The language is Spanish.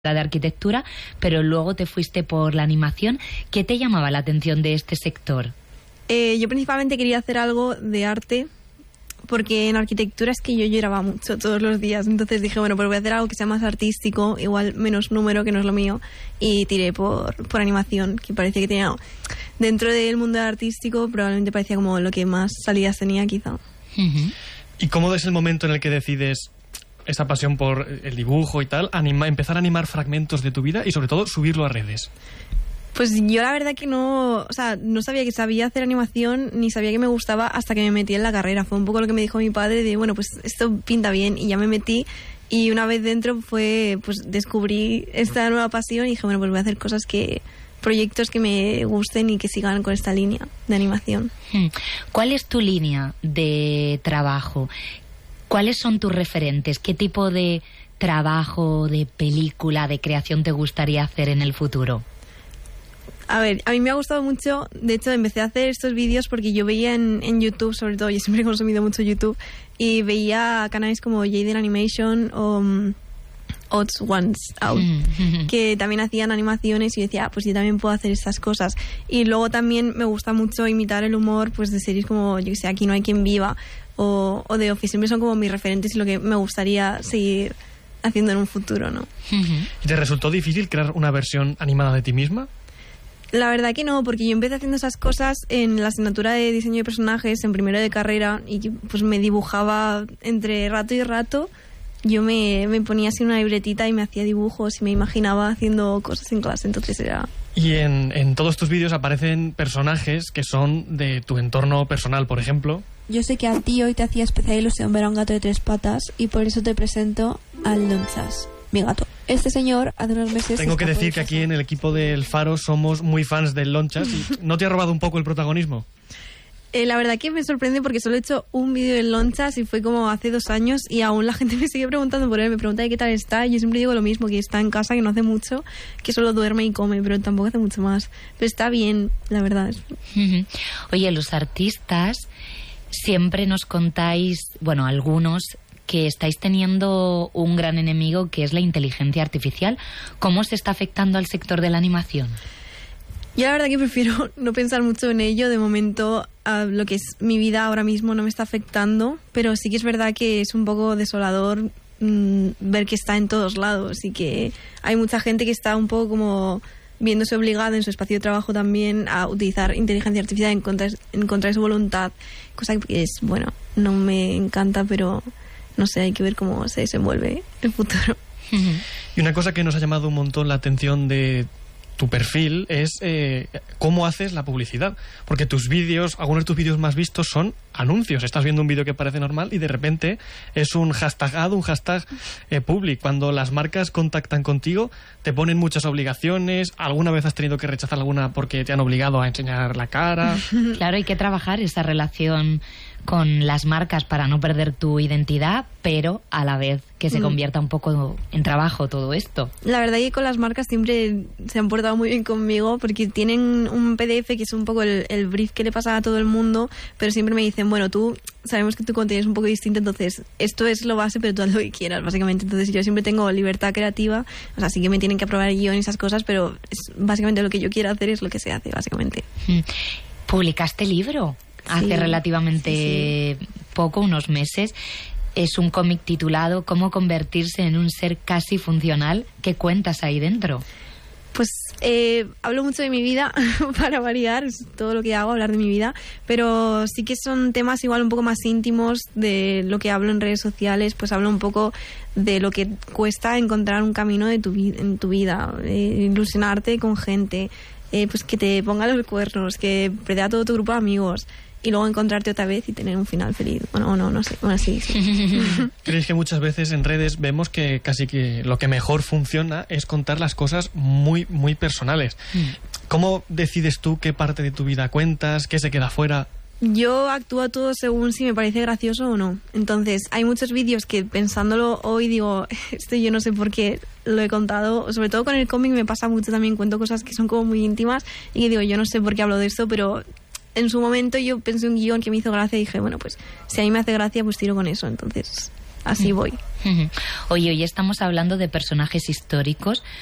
de arquitectura, pero luego te fuiste por la animación. ¿Qué te llamaba la atención de este sector? Yo principalmente quería hacer algo de arte, porque en arquitectura es que yo lloraba mucho todos los días. Entonces dije, bueno, pues voy a hacer algo que sea más artístico, igual menos número, que no es lo mío, y tiré por animación, que parecía que tenía, dentro del mundo artístico, probablemente parecía como lo que más salidas tenía, quizá. Uh-huh. ¿Y cómo es el momento en el que decides esa pasión por el dibujo y tal, empezar a animar fragmentos de tu vida y sobre todo subirlo a redes? Pues yo la verdad que no sabía que sabía hacer animación ni sabía que me gustaba hasta que me metí en la carrera. Fue un poco lo que me dijo mi padre de, bueno, pues esto pinta bien, y ya me metí, y una vez dentro descubrí esta nueva pasión y dije, bueno, pues voy a hacer proyectos que me gusten y que sigan con esta línea de animación. ¿Cuál es tu línea de trabajo? ¿Cuáles son tus referentes? ¿Qué tipo de trabajo, de película, de creación te gustaría hacer en el futuro? A ver, a mí me ha gustado mucho. De hecho, empecé a hacer estos vídeos porque yo veía en YouTube, sobre todo, yo siempre he consumido mucho YouTube, y veía canales como Jaden Animation o Odds Ones Out, que también hacían animaciones, y yo decía, pues yo también puedo hacer estas cosas. Y luego también me gusta mucho imitar el humor, pues de series como, yo que sé, Aquí no hay quien viva, o The Office. Siempre son como mis referentes y lo que me gustaría seguir haciendo en un futuro, ¿no? ¿Y te resultó difícil crear una versión animada de ti misma? La verdad que no, porque yo empecé haciendo esas cosas en la asignatura de diseño de personajes en primero de carrera, y pues me dibujaba entre rato y rato. Yo me ponía así una libretita y me hacía dibujos y me imaginaba haciendo cosas en clase, entonces era... Y en todos tus vídeos aparecen personajes que son de tu entorno personal, por ejemplo. Yo sé que a ti hoy te hacía especial ilusión ver a un gato de 3 patas, y por eso te presento al Lonchas, mi gato. Este señor hace unos meses... Tengo que decir que aquí en el equipo del Faro somos muy fans del Lonchas. ¿No te ha robado un poco el protagonismo? La verdad que me sorprende porque solo he hecho un vídeo de Lonchas y fue como hace 2 años, y aún la gente me sigue preguntando por él, me pregunta de qué tal está, y yo siempre digo lo mismo, que está en casa, que no hace mucho, que solo duerme y come, pero tampoco hace mucho más. Pero está bien, la verdad. Oye, los artistas siempre nos contáis, bueno, algunos, que estáis teniendo un gran enemigo, que es la inteligencia artificial. ¿Cómo se está afectando al sector de la animación? Yo la verdad que prefiero no pensar mucho en ello. De momento, lo que es mi vida ahora mismo no me está afectando, pero sí que es verdad que es un poco desolador ver que está en todos lados, y que hay mucha gente que está un poco como viéndose obligada en su espacio de trabajo también a utilizar inteligencia artificial en contra de su voluntad, cosa que es, bueno, no me encanta, pero no sé, hay que ver cómo se desenvuelve el futuro. Y una cosa que nos ha llamado un montón la atención de tu perfil es cómo haces la publicidad, porque tus vídeos, algunos de tus vídeos más vistos son anuncios. Estás viendo un vídeo que parece normal y de repente es un hashtag ad, un hashtag public. Cuando las marcas contactan contigo, te ponen muchas obligaciones. ¿Alguna vez has tenido que rechazar alguna porque te han obligado a enseñar la cara? Claro, hay que trabajar esa relación con las marcas para no perder tu identidad, pero a la vez que se convierta un poco en trabajo todo esto. La verdad que con las marcas siempre se han portado muy bien conmigo, porque tienen un PDF que es un poco el brief que le pasa a todo el mundo, pero siempre me dicen, bueno, sabemos que tu contenido es un poco distinto, entonces esto es lo base, pero tú haz lo que quieras, básicamente. Entonces yo siempre tengo libertad creativa, o sea, sí que me tienen que aprobar el guión y esas cosas, pero básicamente lo que yo quiero hacer es lo que se hace, básicamente. ¿Publicaste libro? Hace relativamente poco, unos meses. Es un cómic titulado ¿Cómo convertirse en un ser casi funcional? ¿Qué cuentas ahí dentro? Pues hablo mucho de mi vida, para variar, es todo lo que hago, hablar de mi vida, pero sí que son temas igual un poco más íntimos de lo que hablo en redes sociales. Pues hablo un poco de lo que cuesta encontrar un camino en tu vida, ilusionarte con gente, pues que te ponga los cuernos, que perder a todo tu grupo de amigos, y luego encontrarte otra vez y tener un final feliz. Bueno, no sé. Bueno, sí. ¿Crees que muchas veces en redes vemos que casi que lo que mejor funciona es contar las cosas muy, muy personales? ¿Cómo decides tú qué parte de tu vida cuentas, qué se queda fuera? Yo actúo todo según si me parece gracioso o no. Entonces, hay muchos vídeos que pensándolo hoy digo, esto yo no sé por qué lo he contado. Sobre todo con el cómic me pasa mucho también, cuento cosas que son como muy íntimas y que digo, yo no sé por qué hablo de esto, pero en su momento yo pensé un guión que me hizo gracia y dije, bueno, pues si a mí me hace gracia, pues tiro con eso. Entonces, así voy. Oye, hoy estamos hablando de personajes históricos,